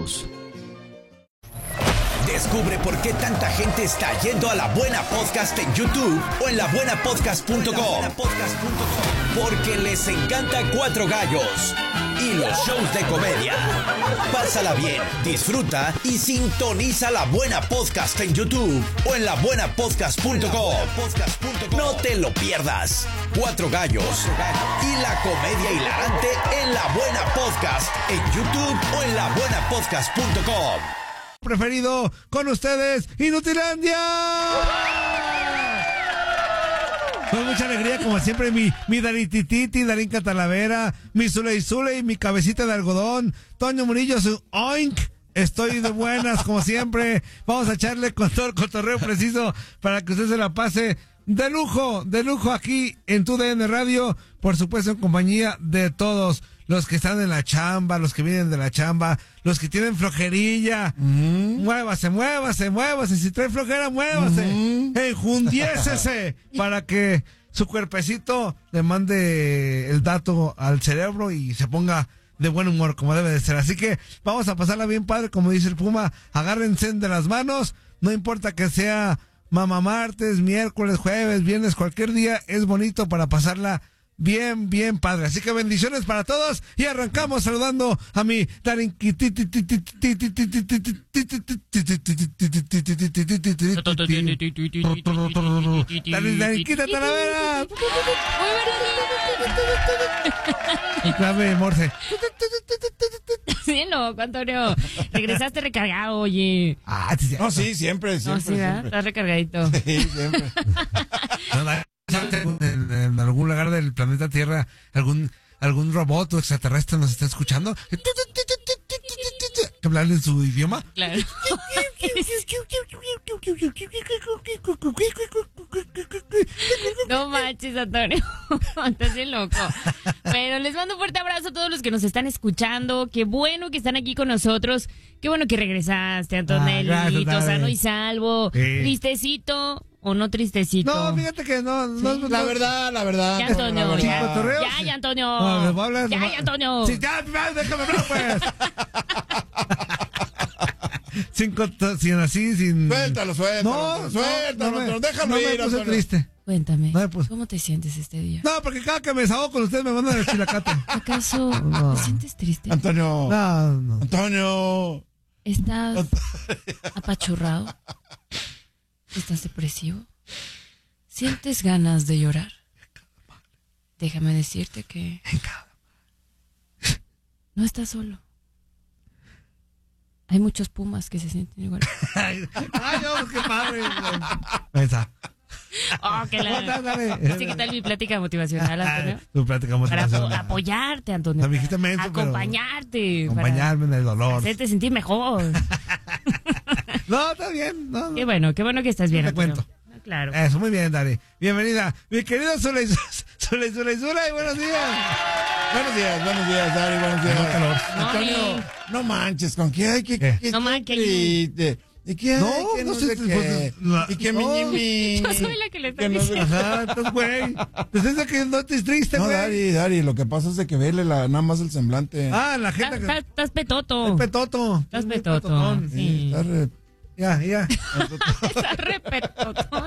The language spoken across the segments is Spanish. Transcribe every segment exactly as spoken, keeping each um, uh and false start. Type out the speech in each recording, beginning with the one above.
Campus. Descubre por qué tanta gente está yendo a La Buena Podcast en YouTube o en la buena podcast punto com. Porque les encanta Cuatro Gallos y los shows de comedia. Pásala bien, disfruta y sintoniza La Buena Podcast en YouTube o en la buena podcast punto com. No te lo pierdas. Cuatro Gallos y la comedia hilarante en La Buena Podcast en YouTube o en la buena podcast punto com. Preferido con ustedes, Inutilandia. Con mucha alegría, como siempre, mi, mi Daritititi, Darín Catalavera, mi Zuley Zuley, mi cabecita de algodón, Toño Murillo, su oink. Estoy de buenas, como siempre. Vamos a echarle con todo el cotorreo preciso para que usted se la pase de lujo, de lujo aquí en Tu D N Radio, por supuesto en compañía de todos los que están en la chamba, los que vienen de la chamba, los que tienen flojerilla. Mm. Muévase, muévase, muévase. Si trae flojera, muévase. Mm. Enjundiésese para que su cuerpecito le mande el dato al cerebro y se ponga de buen humor, como debe de ser. Así que vamos a pasarla bien padre, como dice el Puma. Agárrense de las manos, no importa que sea mamá martes, miércoles, jueves, viernes, cualquier día es bonito para pasarla bien, bien padre. Así que bendiciones para todos y arrancamos saludando a mi Darín Darinquita Talavera. Y clave Morse. Sí, loco, Antonio. Regresaste recargado, oye. Ah, sí, no, sí, siempre, siempre. No, sí, siempre. Estás recargadito. Sí, siempre. En, en algún lugar del planeta Tierra, algún algún robot o extraterrestre nos está escuchando, que hablan en su idioma. Claro. No manches, Antonio. Estás bien loco. Pero les mando un fuerte abrazo a todos los que nos están escuchando. Qué bueno que están aquí con nosotros. Qué bueno que regresaste, Antonelito, ah, sano y salvo. Sí. Tristecito. ¿O no tristecito? No, fíjate que no. no, sí. no la verdad, la verdad. Ya, Antonio. La verdad. Ya, ya, ya, Antonio. No, les voy a hablar, ya, no, ya, Antonio. Sí, ya, déjame hablar, pues. sin, sin así, sin... Suéltalo, suéltalo. No, suéltalo, no, no, no, déjalo no ir. Me puse Antonio. triste. Cuéntame, no puse... ¿cómo te sientes este día? No, porque cada que me desahogo con ustedes me mandan el chilacate. ¿Acaso no. te sientes triste? Antonio. No, no. Antonio. ¿Estás apachurrado? ¿Estás depresivo? ¿Sientes ganas de llorar? Déjame decirte que no estás solo. Hay muchos pumas que se sienten igual. Ay, no, qué padre. Esa. Oh, que la... Así que tal mi plática motivacional, Antonio. Tu plática motivacional. Para apoyarte, Antonio. Para menso, acompañarte. Acompañarme en el dolor. Hacerte sentir mejor. No, está bien. No, no. Qué bueno, qué bueno que estás bien, te Antonio. cuento. Claro. Eso, muy bien, Dari. Bienvenida, mi querido Zuley, Zuley, Zuley, Zuley, buenos días. Buenos días, buenos días, Dari, buenos días. No, calor. Antonio, no, no manches, ¿con qué hay que...? ¿Qué? que no manches. ¿Y qué hay? No, que no, no sé. sé qué. No, ¿Y qué no, mi, mi, Yo soy la que le está que no, diciendo. Ajá, entonces, güey. Te estás que no te triste, No, güey. Dari, Dari, lo que pasa es de que vele la, nada más el semblante. Ah, la gente que... Estás, estás petoto. El petoto. Estás petoto. Sí, Sí. está re... Ya, ya. Estás re petotón.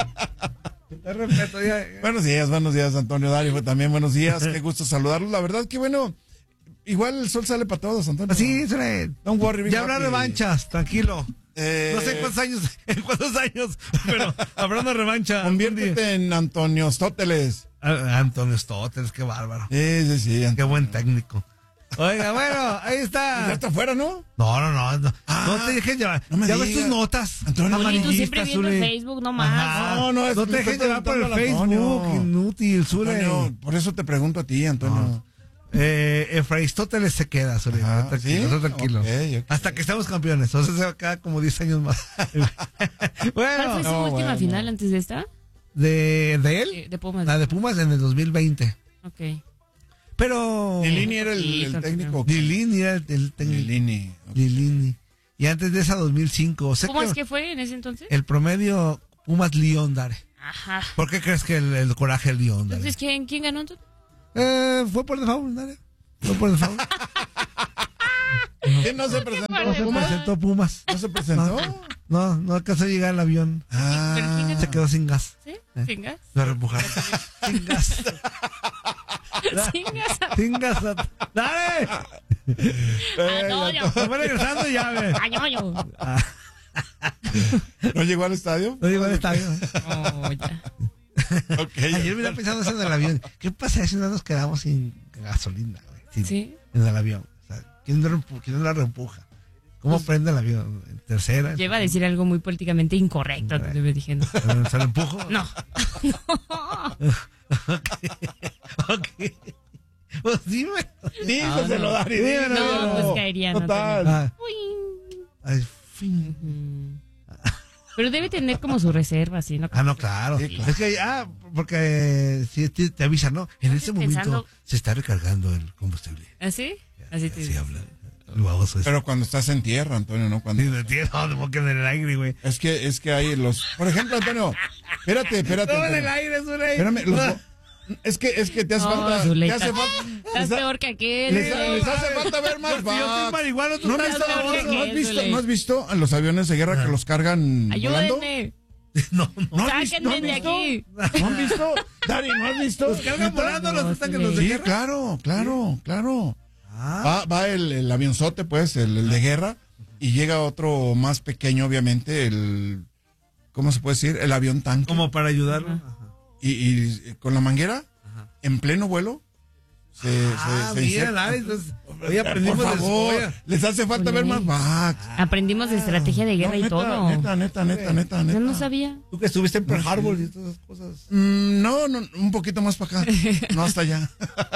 Te respeto, ya, ya. Buenos días, buenos días, Antonio, Dari, también buenos días, qué gusto saludarlos, la verdad que bueno, igual el sol sale para todos, Antonio. Así, Zuley. Don't worry, ya habrá revanchas, tranquilo. Eh, no sé en cuántos años, en cuántos años, pero habrá una revancha. Conviértete en Antonio Stóteles. Ah, Antonio Stóteles, qué bárbaro. Sí, sí, sí. Antonio. Qué buen técnico. Oiga, bueno, ahí está. Ya está afuera, ¿no? No, no, no. No, Ah, no te dejes llevar. no me ya ves digas. tus notas. Antonio, Oye, tú siempre amarillistas, viendo el Zuley. Facebook nomás. Ajá. No, no, es no que te le dejes estoy llevar por el preguntando al Facebook, Antonio. inútil, Zuley. Antonio, por eso te pregunto a ti, Antonio. No. Eh, Efraístóteles se queda, Zuley. Ajá, Tranquilo, ¿sí? no, tranquilo. Okay, okay. Hasta que seamos campeones. O sea, se va a quedar como diez años más. ¿Cuál Bueno, fue su no, última bueno. final antes de esta? de, de él, De, de Pumas. la de Pumas en el dos mil veinte. Ok. Pero Lilini era el, Sí, el creo que técnico. Lilini era el técnico. Lilini. Lilini. Y antes de esa dos mil cinco. O sea ¿Pumas que qué fue en ese entonces? el promedio Pumas León, Dare. Ajá. ¿Por qué crees que el, el coraje es León, Dare? Entonces, ¿quién, quién ganó entonces? Eh, fue por default, Dare. Fue por default. ¿Quién no se presentó? No se ¿Pumas? presentó Pumas. ¿No se presentó? No, no alcanzó a llegar al avión. Ah, Se quedó sin gas. ¿Sí? ¿Sin gas? Lo reempujaron. Sin gas. ¿Sin gas? Sin gas. ¡Dale! Ah, no, yo. Se fue regresando y ya, ve. Ay, yo, yo. ¿no llegó al estadio? No llegó al estadio. Oh, ya. Okay. Ayer me estaba pensando eso en el avión. ¿Qué pasa si no nos quedamos sin gasolina, güey? Sin- ¿Sí? En el avión. O sea, ¿quién no, reempu- quién no la reempuja? ¿Cómo prende el avión? ¿En tercera? Yo iba a decir algo muy políticamente incorrecto. Entonces me dije, no. ¿Se lo empujo? No. Ok. Pues dime. Díselo, Dari, Dímelo, No, dímelo. pues caería, no. Total. Ah, Uy. ay, fin. Ujú. Pero debe tener como su reserva, ¿sí? ¿No? Ah, no, claro. Sí, claro. Es que, ah, porque si te, te avisan, ¿no? En ese momento pensando- se está recargando el combustible. ¿Así? Así te Así digo. habla. El baboso es. Pero cuando estás en tierra, Antonio, ¿no? Cuando... Sí, de tierra, de boca en el aire, güey. Es que, es que hay los... Por ejemplo, Antonio, espérate, espérate. No, en el Antonio. aire, es un aire. Espérame, los... Es que, es que te hace No, falta... Te Zuleika. hace falta... Estás les, peor que aquel. les- güey. les hace falta ver más Yo soy back. marihuana, tú ¿No, estás has visto, peor que no, no has aquel, visto, Zule. ¿No has visto a los aviones de guerra que los cargan volando? Ayúdenme. No, no. ¿No has visto? Sáquenme ¿No has de visto? aquí. ¿No han visto? Dari, ¿no has visto? Los cargan volando, los No, ataques sí, los de Sí, guerra. claro, claro, claro. Ah, Va, va el, el avionzote, pues, el, el de guerra, y llega otro más pequeño, obviamente, el... ¿Cómo se puede decir? El avión tanque. como para ayudarlo. Ajá. Y, y con la manguera, en pleno vuelo, se, Ah, se, se mira, inserta. Lari, entonces, hoy Por aprendimos de favor, oye, les hace falta ver más backs. Aprendimos de estrategia de guerra No, y neta, todo. Neta, neta, neta, neta, neta. Yo no sabía. tú que estuviste en Pearl Harbor y todas esas cosas. Mm, no, no, un poquito más para acá. No hasta allá.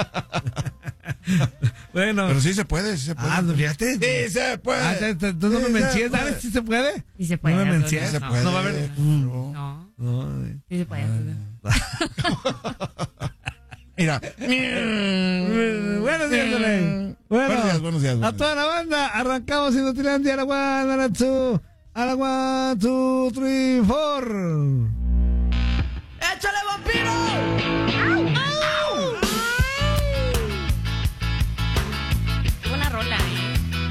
Bueno. Pero sí se puede, sí se puede. Ah, no, fíjate. Sí se puede. Ah, te- te- tú no me Sí se menciones, puede. Dale, ¿sí se puede? Sí se puede. No me Antonio. menciones. Sí se No, puede. No va a haber- pero- No, No, eh. sí se puede. Antonio. Mira. Buenos días, Dale. Bueno, Buenos días, buenos días, a buenos toda la banda, arrancamos en Notilandia, a la one, a la two, a la one, two, three, four.